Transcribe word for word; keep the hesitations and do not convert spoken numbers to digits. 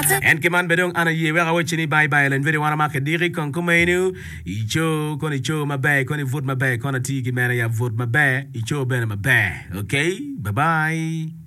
En keman bedong ana ye wera wachini bye bye len video wana make diri kon kumenu icho kon icho mabe kon vote mabe kon ati ki mena ya vote mabe icho bena mabe. Okay? Bye bye.